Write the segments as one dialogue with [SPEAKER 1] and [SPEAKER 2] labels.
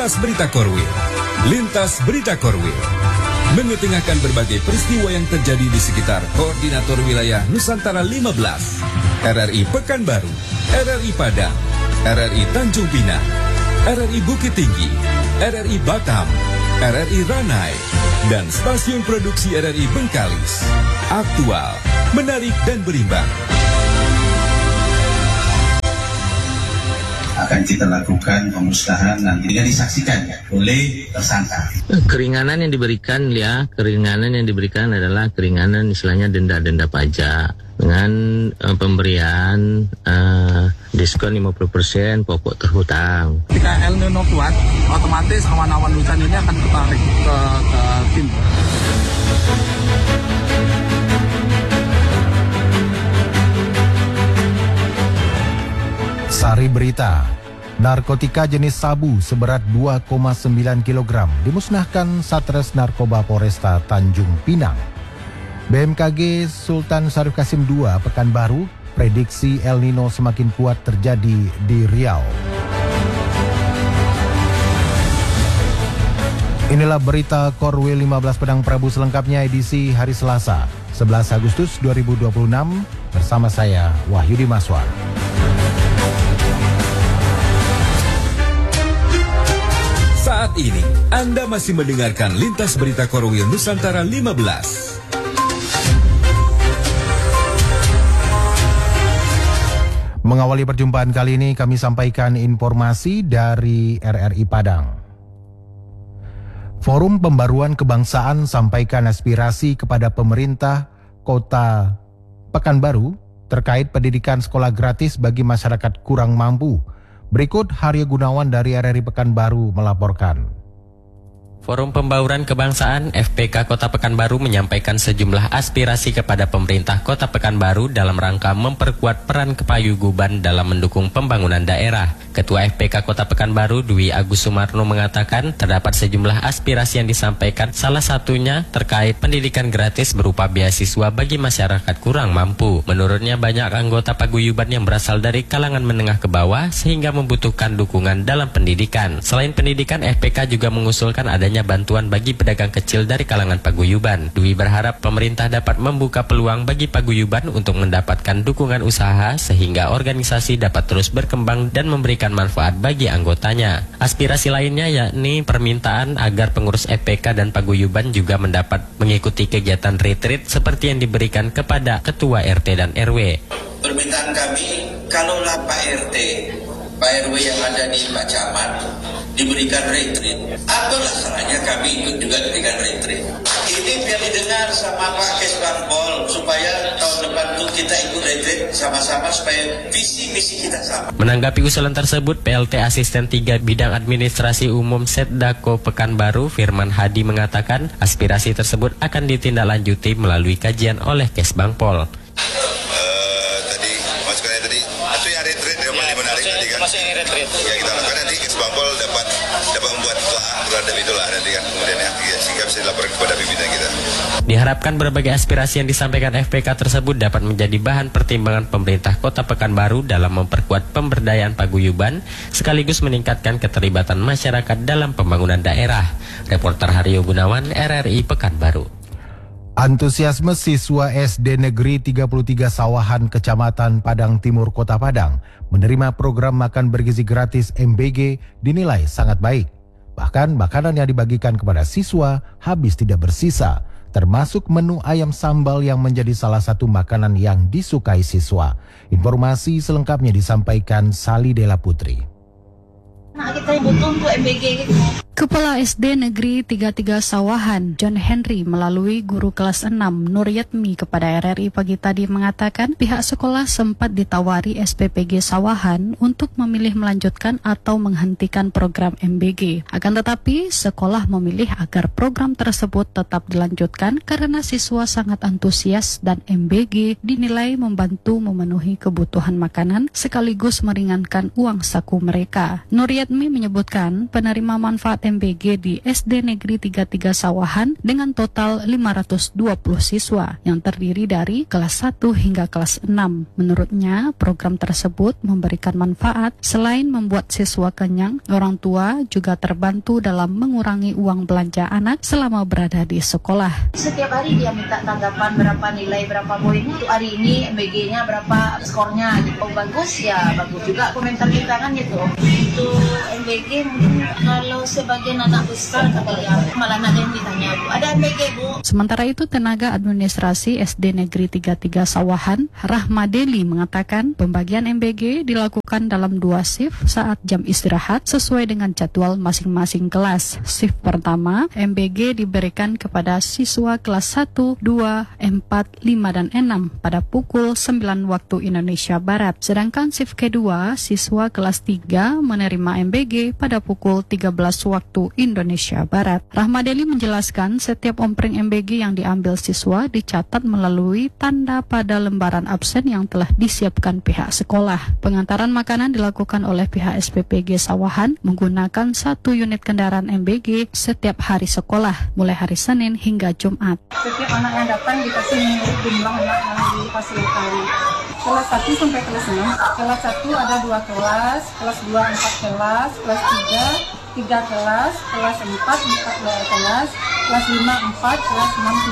[SPEAKER 1] Lintas Berita Korwil. Lintas Berita Korwil mengetengahkan berbagai peristiwa yang terjadi di sekitar Koordinator Wilayah Nusantara 15, RRI Pekanbaru, RRI Padang, RRI Tanjung Pinang, RRI Bukit Tinggi, RRI Batam, RRI Ranai, dan stasiun produksi RRI Bengkalis. Aktual, menarik dan berimbang.
[SPEAKER 2] Akan kita lakukan pemusnahan nanti dengan disaksikan oleh tersangka.
[SPEAKER 3] Keringanan yang diberikan adalah keringanan istilahnya denda pajak dengan pemberian diskon 50% pokok terhutang.
[SPEAKER 4] Ketika El Nino kuat, otomatis awan-awan hujan ini akan ketarik ke timur.
[SPEAKER 5] Sari Berita. Narkotika jenis sabu seberat 2,9 kg dimusnahkan Satres Narkoba Polresta Tanjung Pinang. BMKG Sultan Syarif Qasim II Pekanbaru prediksi El Nino semakin kuat terjadi di Riau. Inilah berita Korwil 15 Padang Prabu selengkapnya edisi hari Selasa 11 Agustus 2026 bersama saya Wahyudi Maswar.
[SPEAKER 1] Saat ini, Anda masih mendengarkan Lintas Berita Korwil Nusantara 15.
[SPEAKER 5] Mengawali perjumpaan kali ini, kami sampaikan informasi dari RRI Padang. Forum Pembaruan Kebangsaan sampaikan aspirasi kepada pemerintah Kota Pekanbaru terkait pendidikan sekolah gratis bagi masyarakat kurang mampu. Berikut Haryo Gunawan dari RRI Pekanbaru melaporkan.
[SPEAKER 6] Forum Pembauran Kebangsaan FPK Kota Pekanbaru menyampaikan sejumlah aspirasi kepada pemerintah Kota Pekanbaru dalam rangka memperkuat peran kepaguyuban dalam mendukung pembangunan daerah. Ketua FPK Kota Pekanbaru Dwi Agus Sumarno mengatakan terdapat sejumlah aspirasi yang disampaikan, salah satunya terkait pendidikan gratis berupa beasiswa bagi masyarakat kurang mampu. Menurutnya banyak anggota paguyuban yang berasal dari kalangan menengah ke bawah sehingga membutuhkan dukungan dalam pendidikan. Selain pendidikan, FPK juga mengusulkan adanya bantuan bagi pedagang kecil dari kalangan paguyuban. Dwi berharap pemerintah dapat membuka peluang bagi paguyuban untuk mendapatkan dukungan usaha sehingga organisasi dapat terus berkembang dan memberikan manfaat bagi anggotanya. Aspirasi lainnya yakni permintaan agar pengurus FPK dan paguyuban juga mendapat mengikuti kegiatan retreat seperti yang diberikan kepada ketua RT dan RW.
[SPEAKER 2] Permintaan kami, kalaulah Pak RT, Pak RW yang ada di Pak Camat diberikan retreat, apalah salahnya kami ikut juga diberikan retreat. Ini biar didengar sama Pak Kesbangpol supaya tahun depan tuh kita ikut retreat sama-sama supaya visi misi kita sama.
[SPEAKER 6] Menanggapi usulan tersebut, PLT Asisten 3 Bidang Administrasi Umum Setdako Pekanbaru Firman Hadi mengatakan aspirasi tersebut akan ditindaklanjuti melalui kajian oleh Kesbangpol.
[SPEAKER 7] Tadi masukannya tadi itu yang retreat yang paling menarik tadi kan. Masih retreat. Ya kita lakukan nanti Kesbangpol dapat membuat telah terhadap itulah nanti kan kemudian ya sehingga bisa dilaporkan kepada pimpinan kita.
[SPEAKER 6] Diharapkan berbagai aspirasi yang disampaikan FPK tersebut dapat menjadi bahan pertimbangan pemerintah Kota Pekanbaru dalam memperkuat pemberdayaan paguyuban sekaligus meningkatkan keterlibatan masyarakat dalam pembangunan daerah. Reporter Haryo Gunawan, RRI Pekanbaru.
[SPEAKER 5] Antusiasme siswa SD Negeri 33 Sawahan Kecamatan Padang Timur Kota Padang menerima program makan bergizi gratis MBG dinilai sangat baik. Bahkan makanan yang dibagikan kepada siswa habis tidak bersisa, termasuk menu ayam sambal yang menjadi salah satu makanan yang disukai siswa. Informasi selengkapnya disampaikan Sali Dela Putri.
[SPEAKER 8] Kita butuh untuk MBG.
[SPEAKER 9] Kepala SD Negeri 33 Sawahan, John Henry, melalui guru kelas 6 Nur Yatmi kepada RRI pagi tadi mengatakan pihak sekolah sempat ditawari SPPG Sawahan untuk memilih melanjutkan atau menghentikan program MBG. Akan tetapi, sekolah memilih agar program tersebut tetap dilanjutkan karena siswa sangat antusias dan MBG dinilai membantu memenuhi kebutuhan makanan sekaligus meringankan uang saku mereka. Nur Yatmi ini menyebutkan penerima manfaat MBG di SD Negeri 33 Sawahan dengan total 520 siswa yang terdiri dari kelas 1 hingga kelas 6. Menurutnya, program tersebut memberikan manfaat selain membuat siswa kenyang, orang tua juga terbantu dalam mengurangi uang belanja anak selama berada di sekolah.
[SPEAKER 8] Setiap hari dia minta tanggapan berapa nilai, berapa poinnya. Untuk hari ini MBG-nya berapa skornya gitu. Oh, bagus ya, bagus juga komentar kita kan gitu. Untuk MBG mungkin kalau sebagian anak besar kali malah ada yang ditanya, Bu, ada MBG, Bu?
[SPEAKER 9] Sementara itu, tenaga administrasi SD Negeri 33 Sawahan, Rahmadeli, mengatakan pembagian MBG dilakukan dalam 2 shift saat jam istirahat sesuai dengan jadwal masing-masing kelas. Shift pertama, MBG diberikan kepada siswa kelas 1, 2, 4, 5, dan 6 pada pukul 9 waktu Indonesia Barat. Sedangkan shift kedua, siswa kelas 3 menerima MBG pada pukul 13 waktu Indonesia Barat. Rahmadeli menjelaskan setiap ompreng MBG yang diambil siswa dicatat melalui tanda pada lembaran absen yang telah disiapkan pihak sekolah. Pengantaran makanan dilakukan oleh pihak SPPG Sawahan menggunakan 1 unit kendaraan MBG setiap hari sekolah, mulai hari Senin hingga Jumat.
[SPEAKER 10] Setiap anak yang datang dikasih menurut jumlah anak yang difasilitasi. Kelas 1 sampai kelas 6. Kelas 1 ada 2 kelas, kelas 2 4 kelas, kelas 3 kelas, kelas 4 kelas, kelas 5 4, kelas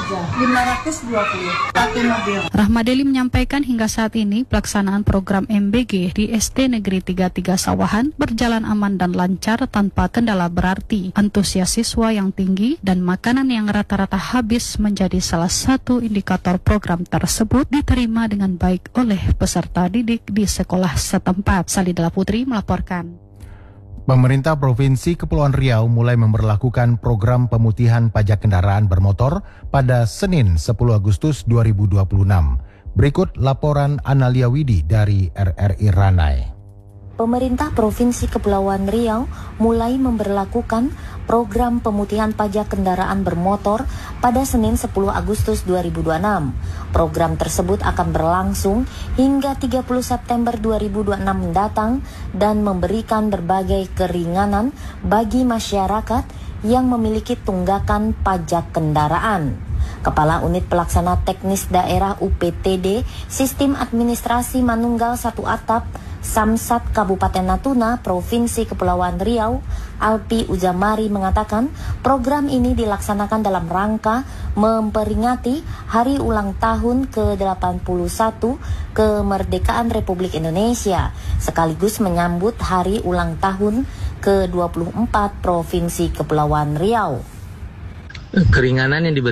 [SPEAKER 10] 6 3. 520 1 mobil.
[SPEAKER 9] Rahmadeli menyampaikan hingga saat ini pelaksanaan program MBG di SD Negeri 33 Sawahan berjalan aman dan lancar tanpa kendala berarti. Antusias siswa yang tinggi dan makanan yang rata-rata habis menjadi salah satu indikator program tersebut diterima dengan baik oleh peserta didik di sekolah setempat. Salidala Putri melaporkan.
[SPEAKER 5] Pemerintah Provinsi Kepulauan Riau mulai memberlakukan program pemutihan pajak kendaraan bermotor pada Senin 10 Agustus 2026. Berikut laporan Analia Widi dari RRI Ranai.
[SPEAKER 11] Pemerintah Provinsi Kepulauan Riau mulai memberlakukan program pemutihan pajak kendaraan bermotor pada Senin 10 Agustus 2026. Program tersebut akan berlangsung hingga 30 September 2026 mendatang dan memberikan berbagai keringanan bagi masyarakat yang memiliki tunggakan pajak kendaraan. Kepala Unit Pelaksana Teknis Daerah UPTD Sistem Administrasi Manunggal Satu Atap Samsat Kabupaten Natuna, Provinsi Kepulauan Riau, Alpi Ujamari mengatakan program ini dilaksanakan dalam rangka memperingati Hari Ulang Tahun ke-81 Kemerdekaan Republik Indonesia, sekaligus menyambut Hari Ulang Tahun ke-24 Provinsi Kepulauan Riau.
[SPEAKER 3] Keringanan yang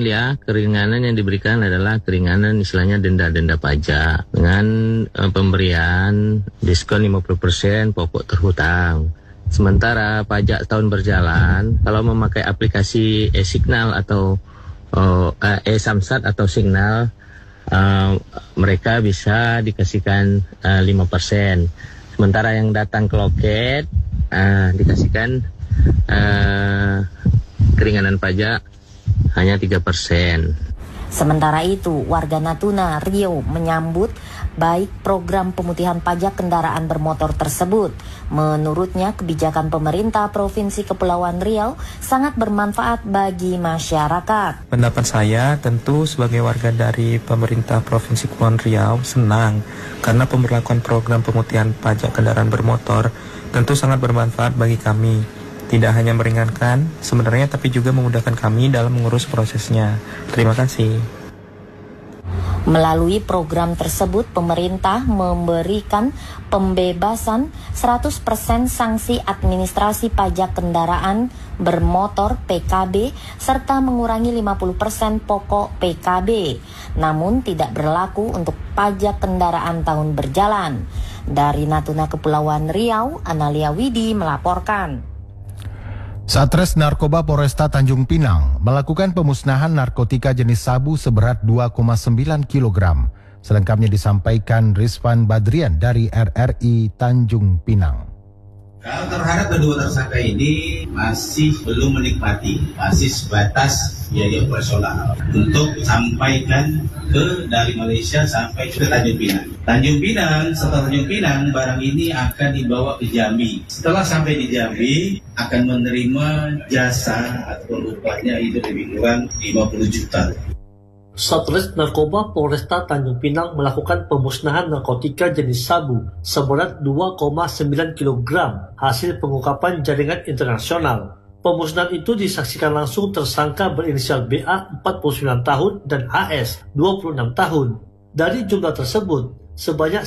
[SPEAKER 3] diberikan adalah keringanan istilahnya denda-denda pajak dengan pemberian diskon 50% pokok terhutang. Sementara pajak tahun berjalan, kalau memakai aplikasi e-signal atau e-samsat atau signal, mereka bisa dikasihkan 5%. Sementara yang datang ke loket dikasihkan keringanan pajak hanya 3%.
[SPEAKER 11] Sementara itu, warga Natuna, Riau menyambut baik program pemutihan pajak kendaraan bermotor tersebut. Menurutnya, kebijakan pemerintah Provinsi Kepulauan Riau sangat bermanfaat bagi masyarakat.
[SPEAKER 12] Pendapat saya tentu sebagai warga dari pemerintah Provinsi Kepulauan Riau senang karena pemberlakuan program pemutihan pajak kendaraan bermotor tentu sangat bermanfaat bagi kami. Tidak hanya meringankan sebenarnya, tapi juga memudahkan kami dalam mengurus prosesnya. Terima kasih.
[SPEAKER 11] Melalui program tersebut, pemerintah memberikan pembebasan 100% sanksi administrasi pajak kendaraan bermotor PKB serta mengurangi 50% pokok PKB. Namun tidak berlaku untuk pajak kendaraan tahun berjalan. Dari Natuna Kepulauan Riau, Analia Widi melaporkan.
[SPEAKER 5] Satres Narkoba Polresta Tanjung Pinang melakukan pemusnahan narkotika jenis sabu seberat 2,9 kg. Selengkapnya disampaikan Rizwan Badrian dari RRI Tanjung Pinang.
[SPEAKER 13] Terhadap kedua tersangka ini masih belum menikmati, masih sebatas biaya operasional untuk sampaikan dari Malaysia sampai ke Tanjung Pinang. Tanjung Pinang, setelah Tanjung Pinang, barang ini akan dibawa ke Jambi. Setelah sampai di Jambi, akan menerima jasa atau upahnya itu lebih kurang 50 juta.
[SPEAKER 14] Satres Narkoba Polresta Tanjung Pinang melakukan pemusnahan narkotika jenis sabu seberat 2,9 kg hasil pengungkapan jaringan internasional. Pemusnahan itu disaksikan langsung tersangka berinisial BA 49 tahun dan HS 26 tahun. Dari jumlah tersebut, sebanyak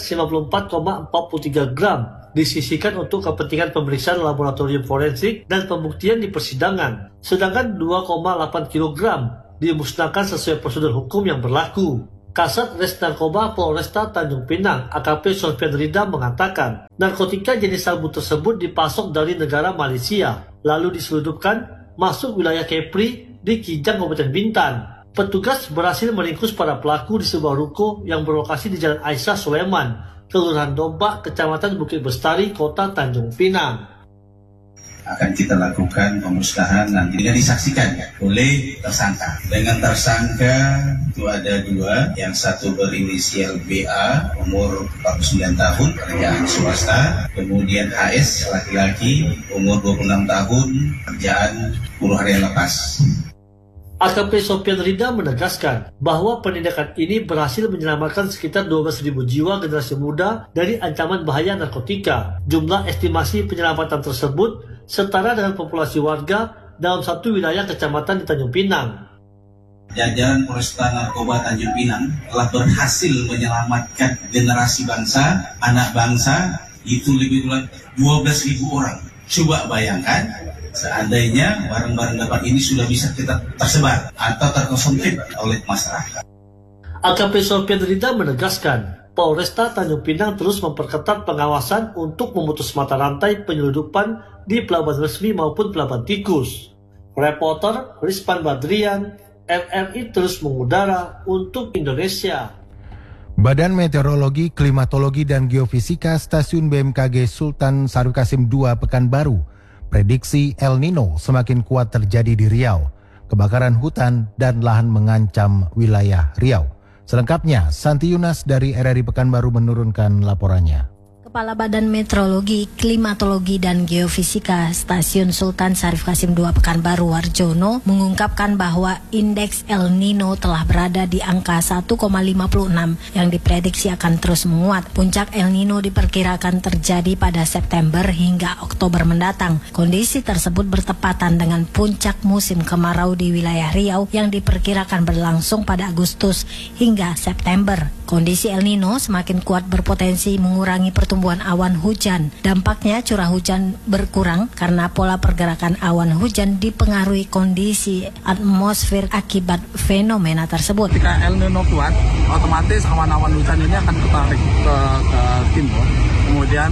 [SPEAKER 14] 54,43 gram disisihkan untuk kepentingan pemeriksaan laboratorium forensik dan pembuktian di persidangan, sedangkan 2,8 kg dimusnahkan sesuai prosedur hukum yang berlaku. Kasat Res Narkoba Polresta Tanjung Pinang AKP Sofyan Rida mengatakan, narkotika jenis sabu tersebut dipasok dari negara Malaysia, lalu diselundupkan masuk wilayah Kepri di Kijang, Kabupaten Bintan. Petugas berhasil meringkus para pelaku di sebuah ruko yang berlokasi di Jalan Aisyah Sulaiman, Kelurahan Domba, Kecamatan Bukit Bestari, Kota Tanjung Pinang.
[SPEAKER 13] Akan kita lakukan pemusnahan nanti dengan disaksikan oleh tersangka. Dengan tersangka itu ada dua, yang satu berinisial BA umur 49 tahun, kerjaan swasta, kemudian HS laki-laki umur 26 tahun, kerjaan buruh harian lepas.
[SPEAKER 14] AKP Sofyan Rida menegaskan bahwa penindakan ini berhasil menyelamatkan sekitar 12.000 jiwa generasi muda dari ancaman bahaya narkotika. Jumlah estimasi penyelamatan tersebut setara dengan populasi warga dalam satu wilayah kecamatan di Tanjung Pinang.
[SPEAKER 13] Jajaran Polresta Narkoba Tanjung Pinang telah berhasil menyelamatkan generasi bangsa, anak bangsa, itu lebih kurang 12.000 orang. Coba bayangkan, seandainya barang-barang dapat ini sudah bisa kita tersebar atau terkonsumtif oleh masyarakat.
[SPEAKER 14] AKP Sofyan Rida menegaskan, Polresta Tanjung Pinang terus memperketat pengawasan untuk memutus mata rantai penyeludupan di pelabuhan resmi maupun pelabuhan tikus. Reporter Rizpan Badrian, RRI terus mengudara untuk Indonesia.
[SPEAKER 5] Badan Meteorologi, Klimatologi, dan Geofisika Stasiun BMKG Sultan Syarif Qasim II Pekanbaru prediksi El Nino semakin kuat terjadi di Riau. Kebakaran hutan dan lahan mengancam wilayah Riau. Selengkapnya, Santi Yunas dari RRI Pekanbaru menurunkan laporannya.
[SPEAKER 11] Kepala Badan Meteorologi, Klimatologi, dan Geofisika Stasiun Sultan Syarif Qasim II Pekanbaru Warjono mengungkapkan bahwa indeks El Nino telah berada di angka 1,56 yang diprediksi akan terus menguat. Puncak El Nino diperkirakan terjadi pada September hingga Oktober mendatang. Kondisi tersebut bertepatan dengan puncak musim kemarau di wilayah Riau yang diperkirakan berlangsung pada Agustus hingga September. Kondisi El Nino semakin kuat berpotensi mengurangi pertumbuhan awan hujan. Dampaknya curah hujan berkurang karena pola pergerakan awan hujan dipengaruhi kondisi atmosfer akibat fenomena tersebut.
[SPEAKER 4] Ketika El Nino kuat, otomatis awan-awan hujan ini akan tertarik ke timur. Kemudian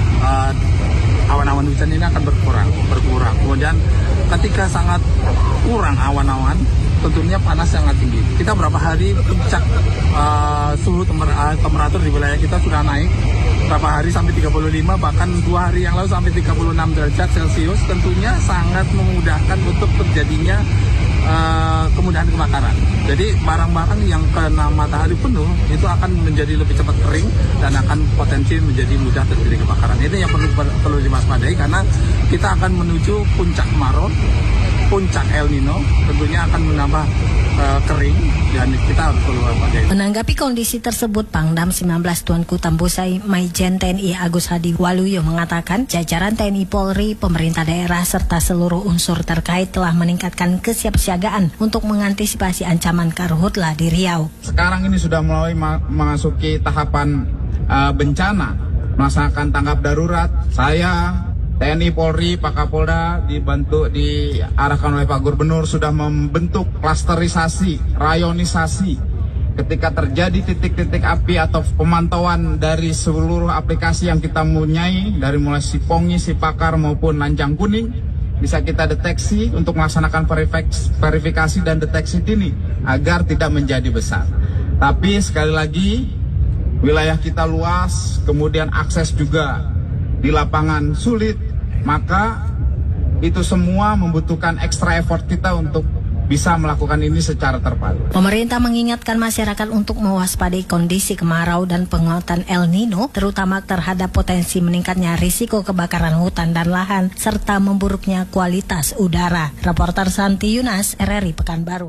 [SPEAKER 4] awan-awan hujan ini akan berkurang. Kemudian ketika sangat kurang awan-awan, tentunya panas sangat tinggi. Kita berapa hari puncak suhu temperatur di wilayah kita sudah naik berapa hari sampai 35, bahkan 2 hari yang lalu sampai 36 derajat Celcius. Tentunya sangat memudahkan untuk terjadinya kemudahan kebakaran. Jadi barang-barang yang kena matahari penuh itu akan menjadi lebih cepat kering dan akan potensi menjadi mudah terjadi kebakaran. Ini yang perlu diwaspadai karena kita akan menuju puncak kemarau, puncak El Nino, tentunya akan menambah kering dan kita harus perlu waspadai.
[SPEAKER 11] Menanggapi kondisi tersebut, Pangdam 19 Tuanku Tambusai Maijen TNI Agus Hadi Waluyo mengatakan jajaran TNI Polri, pemerintah daerah serta seluruh unsur terkait telah meningkatkan kesiapsiagaan untuk mengantisipasi ancaman karhutla di Riau.
[SPEAKER 15] Sekarang ini sudah mulai memasuki tahapan bencana, melaksanakan tanggap darurat. Saya TNI Polri, Pak Kapolda dibantu diarahkan oleh Pak Gubernur sudah membentuk klasterisasi, rayonisasi. Ketika terjadi titik-titik api atau pemantauan dari seluruh aplikasi yang kita punyai, dari mulai Sipongi, Sipakar maupun Lanjang Kuning, bisa kita deteksi untuk melaksanakan verifikasi dan deteksi dini agar tidak menjadi besar. Tapi sekali lagi, wilayah kita luas, kemudian akses juga di lapangan sulit, maka itu semua membutuhkan extra effort kita untuk bisa melakukan ini secara terpadu.
[SPEAKER 16] Pemerintah mengingatkan masyarakat untuk mewaspadai kondisi kemarau dan penguatan El Nino, terutama terhadap potensi meningkatnya risiko kebakaran hutan dan lahan, serta memburuknya kualitas udara. Reporter Santi Yunas, RRI Pekanbaru.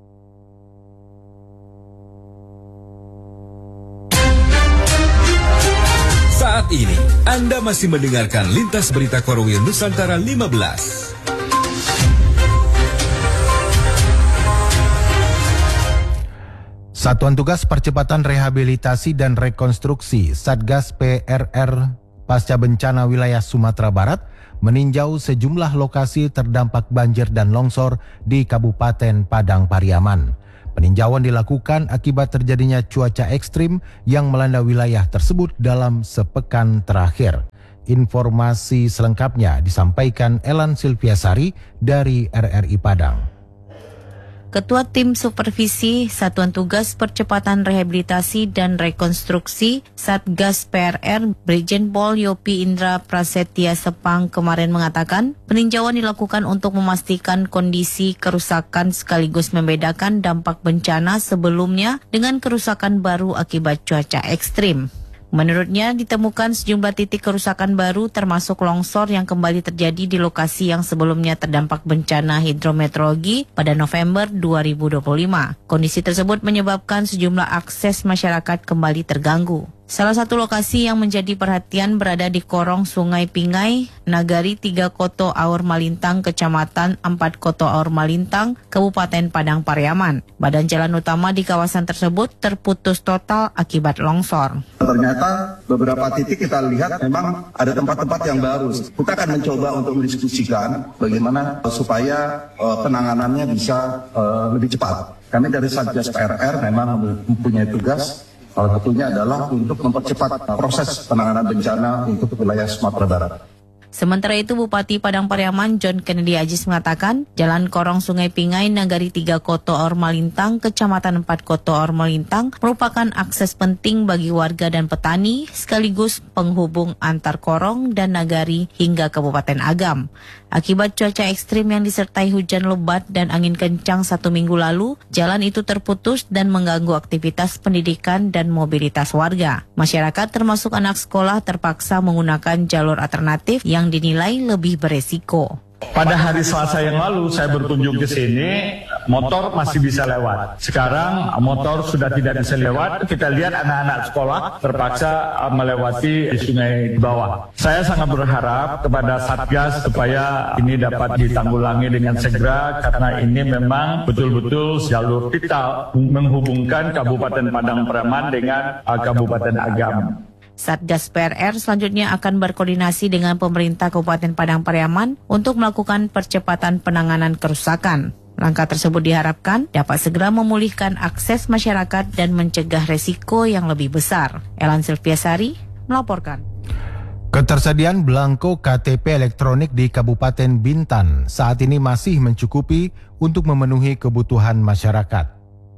[SPEAKER 1] Saat ini, Anda masih mendengarkan Lintas Berita Korwil Nusantara 15.
[SPEAKER 5] Satuan Tugas Percepatan Rehabilitasi dan Rekonstruksi Satgas PRR Pasca Bencana Wilayah Sumatera Barat meninjau sejumlah lokasi terdampak banjir dan longsor di Kabupaten Padang Pariaman. Peninjauan dilakukan akibat terjadinya cuaca ekstrim yang melanda wilayah tersebut dalam sepekan terakhir. Informasi selengkapnya disampaikan Elan Silviasari dari RRI Padang.
[SPEAKER 17] Ketua Tim Supervisi Satuan Tugas Percepatan Rehabilitasi dan Rekonstruksi Satgas PRR Brigjen Pol Yopi Indra Prasetya Sepang kemarin mengatakan peninjauan dilakukan untuk memastikan kondisi kerusakan sekaligus membedakan dampak bencana sebelumnya dengan kerusakan baru akibat cuaca ekstrim. Menurutnya ditemukan sejumlah titik kerusakan baru termasuk longsor yang kembali terjadi di lokasi yang sebelumnya terdampak bencana hidrometeorologi pada November 2025. Kondisi tersebut menyebabkan sejumlah akses masyarakat kembali terganggu. Salah satu lokasi yang menjadi perhatian berada di korong Sungai Pingai, Nagari 3 Koto Aur Malintang, Kecamatan 4 Koto Aur Malintang, Kabupaten Padang Pariaman. Badan jalan utama di kawasan tersebut terputus total akibat longsor.
[SPEAKER 18] Ternyata beberapa titik kita lihat memang ada tempat-tempat yang baru. Kita akan mencoba untuk mendiskusikan bagaimana supaya penanganannya bisa lebih cepat. Kami dari Satgas PRR memang mempunyai tugas. Salah satunya adalah untuk mempercepat proses penanganan bencana untuk wilayah Sumatera Barat.
[SPEAKER 17] Sementara itu, Bupati Padang Pariaman John Kennedy Ajis mengatakan, Jalan Korong Sungai Pingai, Nagari 3 Koto Aur Malintang, Kecamatan 4 Koto Aur Malintang merupakan akses penting bagi warga dan petani, sekaligus penghubung antar Korong dan Nagari hingga Kabupaten Agam. Akibat cuaca ekstrim yang disertai hujan lebat dan angin kencang 1 minggu lalu, jalan itu terputus dan mengganggu aktivitas pendidikan dan mobilitas warga. Masyarakat termasuk anak sekolah terpaksa menggunakan jalur alternatif yang dinilai lebih beresiko.
[SPEAKER 19] Pada hari Selasa yang lalu saya berkunjung ke sini, motor masih bisa lewat. Sekarang motor sudah tidak bisa lewat. Kita lihat anak-anak sekolah terpaksa melewati sungai di bawah. Saya sangat berharap kepada Satgas supaya ini dapat ditanggulangi dengan segera karena ini memang betul-betul jalur vital menghubungkan Kabupaten Padang Pariaman dengan Kabupaten Agam.
[SPEAKER 17] Satgas PRR selanjutnya akan berkoordinasi dengan pemerintah Kabupaten Padang Pariaman untuk melakukan percepatan penanganan kerusakan. Langkah tersebut diharapkan dapat segera memulihkan akses masyarakat dan mencegah resiko yang lebih besar. Elan Silviasari melaporkan.
[SPEAKER 5] Ketersediaan belangko KTP elektronik di Kabupaten Bintan saat ini masih mencukupi untuk memenuhi kebutuhan masyarakat.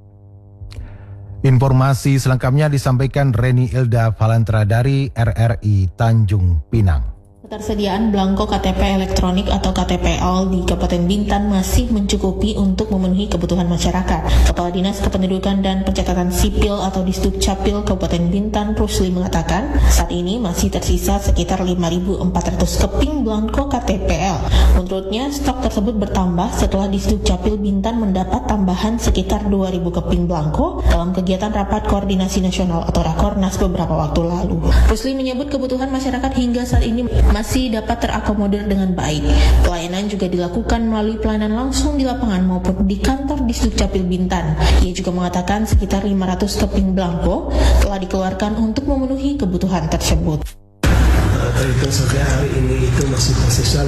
[SPEAKER 5] Informasi selengkapnya disampaikan Reni Ilda Valentra dari RRI Tanjung Pinang.
[SPEAKER 20] Ketersediaan belangko KTP elektronik atau KTPL di Kabupaten Bintan masih mencukupi untuk memenuhi kebutuhan masyarakat. Kepala Dinas Kependudukan dan Pencatatan Sipil atau Disdukcapil Kabupaten Bintan, Rusli mengatakan, saat ini masih tersisa sekitar 5.400 keping belangko KTPL. Menurutnya, stok tersebut bertambah setelah Disdukcapil Bintan mendapat tambahan sekitar 2.000 keping belangko dalam kegiatan Rapat Koordinasi Nasional atau Rakornas beberapa waktu lalu. Rusli menyebut kebutuhan masyarakat hingga saat ini masih dapat terakomodir dengan baik. Pelayanan juga dilakukan melalui pelayanan langsung di lapangan maupun di kantor Disdukcapil Bintan. Ia juga mengatakan sekitar 500 keping belangko telah dikeluarkan untuk memenuhi kebutuhan tersebut.
[SPEAKER 21] Terhitung sampai hari ini itu masih tersisa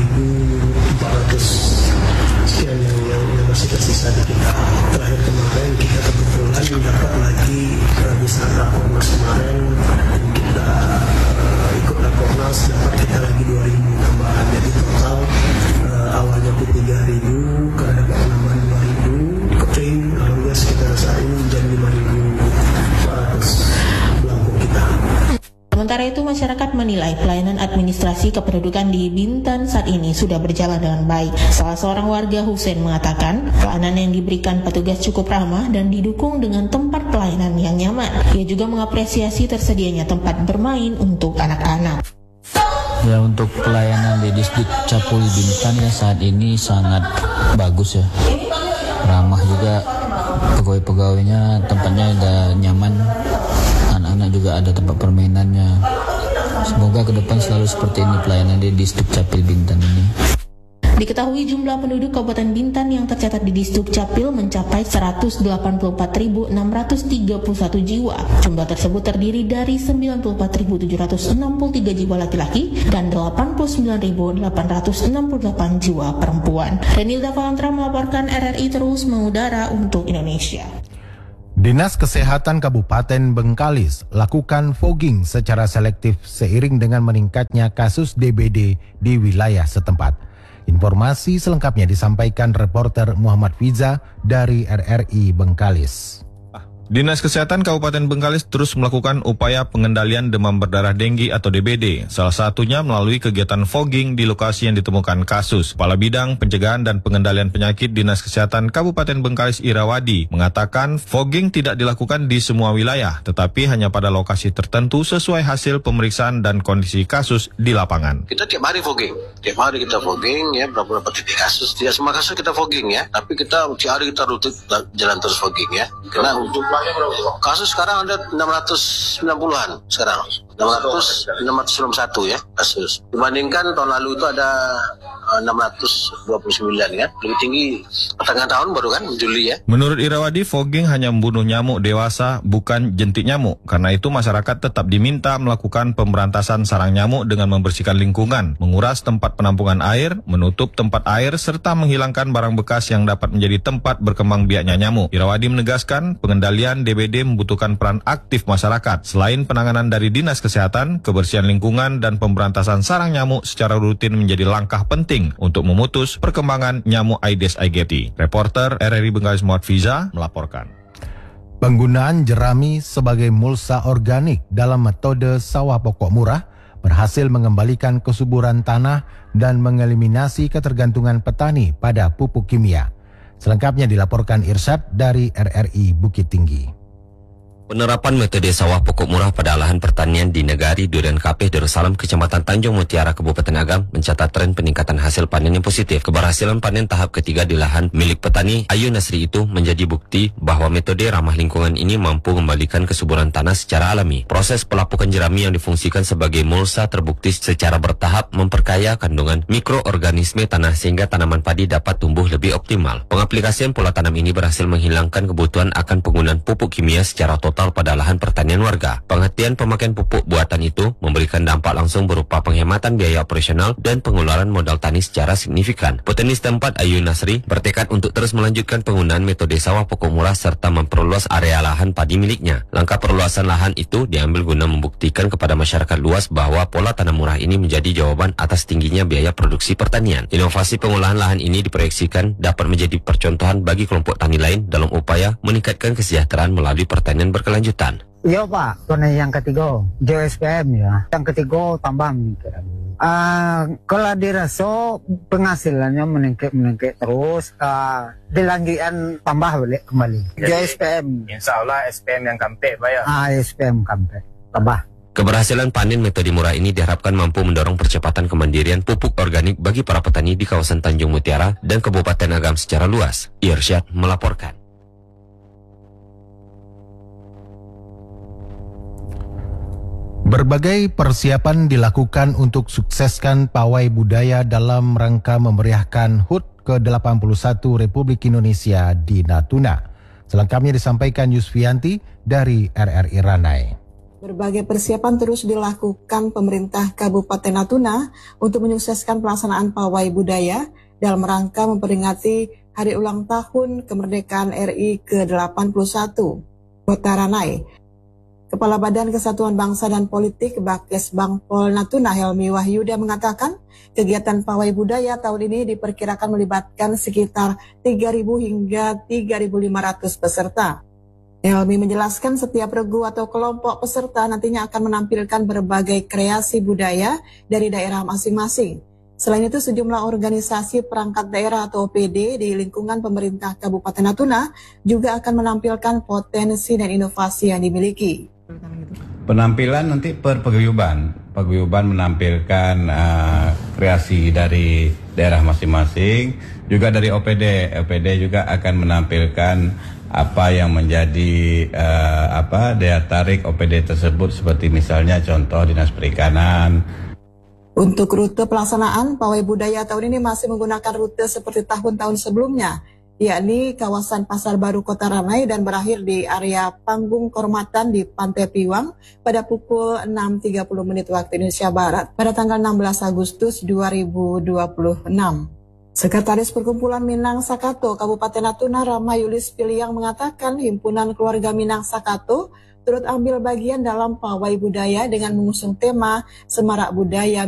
[SPEAKER 21] 5.400 sekian yang masih tersisa di kita. Terakhir kemarin kita kebetulan dapat lagi bisa Rakornas kemarin, kita ikut Rakornas dapat kita lagi 2.000 tambahan, jadi total awalnya itu 3.000, karena dapat tambahan 2.000 keping, alhamdulillah sekitar saat ini menjadi 5.400 belangko kita.
[SPEAKER 20] Sementara itu masyarakat menilai pelayanan administrasi kependudukan di Bintan saat ini sudah berjalan dengan baik. Salah seorang warga Hussein mengatakan pelayanan yang diberikan petugas cukup ramah dan didukung dengan tempat pelayanan yang nyaman. Ia juga mengapresiasi tersedianya tempat bermain untuk anak-anak.
[SPEAKER 2] Ya, untuk pelayanan di distrik Capul Bintan ya saat ini sangat bagus ya. Ramah juga, pegawai-pegawainya tempatnya udah nyaman, anak-anak juga ada tempat permainannya. Semoga ke depan selalu seperti ini pelayanan di distrik Capil Bintan ini.
[SPEAKER 20] Diketahui jumlah penduduk Kabupaten Bintan yang tercatat di Distrik Capil mencapai 184.631 jiwa. Jumlah tersebut terdiri dari 94.763 jiwa laki-laki dan 89.868 jiwa perempuan. Renilda Valantra melaporkan RRI terus mengudara untuk Indonesia.
[SPEAKER 5] Dinas Kesehatan Kabupaten Bengkalis lakukan fogging secara selektif seiring dengan meningkatnya kasus DBD di wilayah setempat. Informasi selengkapnya disampaikan reporter Muhammad Fiza dari RRI Bengkalis.
[SPEAKER 22] Dinas Kesehatan Kabupaten Bengkalis terus melakukan upaya pengendalian demam berdarah denggi atau DBD, salah satunya melalui kegiatan fogging di lokasi yang ditemukan kasus. Kepala Bidang Pencegahan dan Pengendalian Penyakit Dinas Kesehatan Kabupaten Bengkalis Irawadi mengatakan fogging tidak dilakukan di semua wilayah, tetapi hanya pada lokasi tertentu sesuai hasil pemeriksaan dan kondisi kasus di lapangan.
[SPEAKER 23] Kita tiap hari fogging ya, berapa titik kasus. Tidak semua kasus kita fogging ya, tapi kita tiap hari kita rutin jalan terus fogging ya. Karena untuk kasus sekarang ada 690-an sekarang. 691 ya kasus. Dibandingkan tahun lalu itu ada 629 ya. Lebih tinggi pertengahan tahun baru kan, Juli ya.
[SPEAKER 22] Menurut Irawadi, fogging hanya membunuh nyamuk dewasa, bukan jentik nyamuk. Karena itu masyarakat tetap diminta melakukan pemberantasan sarang nyamuk dengan membersihkan lingkungan, menguras tempat penampungan air, menutup tempat air, serta menghilangkan barang bekas yang dapat menjadi tempat berkembang biaknya nyamuk. Irawadi menegaskan, pengendalian DBD membutuhkan peran aktif masyarakat. Selain penanganan dari Dinas Kesehatan, kebersihan lingkungan dan pemberantasan sarang nyamuk secara rutin menjadi langkah penting untuk memutus perkembangan nyamuk Aedes aegypti. Reporter RRI Bengkalis Muhammad Fiza melaporkan.
[SPEAKER 5] Penggunaan jerami sebagai mulsa organik dalam metode sawah pokok murah berhasil mengembalikan kesuburan tanah dan mengeliminasi ketergantungan petani pada pupuk kimia. Selengkapnya dilaporkan Irsyad dari RRI Bukit Tinggi.
[SPEAKER 24] Penerapan metode sawah pokok murah pada lahan pertanian di Negari Durian Kapeh Darussalam, Kecamatan Tanjung Mutiara, Kabupaten Agam mencatat tren peningkatan hasil panen yang positif. Keberhasilan panen tahap ketiga di lahan milik petani Ayu Nasri itu menjadi bukti bahwa metode ramah lingkungan ini mampu mengembalikan kesuburan tanah secara alami. Proses pelapukan jerami yang difungsikan sebagai mulsa terbukti secara bertahap memperkaya kandungan mikroorganisme tanah sehingga tanaman padi dapat tumbuh lebih optimal. Pengaplikasian pola tanam ini berhasil menghilangkan kebutuhan akan penggunaan pupuk kimia secara total pada lahan pertanian warga. Penghentian pemakaian pupuk buatan itu memberikan dampak langsung berupa penghematan biaya operasional dan pengeluaran modal tani secara signifikan. Petani setempat Ayu Nasri bertekad untuk terus melanjutkan penggunaan metode sawah pokok murah serta memperluas area lahan padi miliknya. Langkah perluasan lahan itu diambil guna membuktikan kepada masyarakat luas bahwa pola tanam murah ini menjadi jawaban atas tingginya biaya produksi pertanian. Inovasi pengolahan lahan ini diproyeksikan dapat menjadi percontohan bagi kelompok tani lain dalam upaya meningkatkan kesejahteraan melalui pertanian berkelanjutan.
[SPEAKER 25] Iya Pak, karena yang ketiga JSPM ya, yang ketiga tambang. Kalau dirasa penghasilannya meningkat terus, dilanjutkan tambah balik kembali. JSPM.
[SPEAKER 26] Insya Allah SPM yang Kampek Pak ya.
[SPEAKER 25] SPM Kampek tambah.
[SPEAKER 24] Keberhasilan panen metode murah ini diharapkan mampu mendorong percepatan kemandirian pupuk organik bagi para petani di kawasan Tanjung Mutiara dan Kabupaten Agam secara luas. Irsyad melaporkan.
[SPEAKER 5] Berbagai persiapan dilakukan untuk sukseskan pawai budaya dalam rangka memeriahkan HUT ke-81 Republik Indonesia di Natuna. Selengkapnya disampaikan Yusfianti dari RRI Ranai.
[SPEAKER 27] Berbagai persiapan terus dilakukan pemerintah Kabupaten Natuna untuk menyukseskan pelaksanaan pawai budaya dalam rangka memperingati Hari Ulang Tahun Kemerdekaan RI ke-81. Kota Ranai. Kepala Badan Kesatuan Bangsa dan Politik Bakes Bangpol Natuna Helmi Wahyuda mengatakan kegiatan pawai budaya tahun ini diperkirakan melibatkan sekitar 3.000 hingga 3.500 peserta. Helmi menjelaskan setiap regu atau kelompok peserta nantinya akan menampilkan berbagai kreasi budaya dari daerah masing-masing. Selain itu, sejumlah organisasi perangkat daerah atau OPD di lingkungan pemerintah Kabupaten Natuna juga akan menampilkan potensi dan inovasi yang dimiliki.
[SPEAKER 3] Penampilan nanti per paguyuban menampilkan kreasi dari daerah masing-masing, juga dari OPD juga akan menampilkan apa yang menjadi daya tarik OPD tersebut, seperti misalnya contoh Dinas Perikanan.
[SPEAKER 27] Untuk rute pelaksanaan pawai budaya tahun ini masih menggunakan rute seperti tahun-tahun sebelumnya, yakni kawasan Pasar Baru Kota Ramai dan berakhir di area panggung kehormatan di Pantai Piwang pada pukul 6.30 waktu Indonesia Barat pada tanggal 16 Agustus 2026. Sekretaris Perkumpulan Minang Sakato Kabupaten Natuna Rama Yulis Piliang mengatakan Himpunan Keluarga Minang Sakato turut ambil bagian dalam pawai budaya dengan mengusung tema Semarak Budaya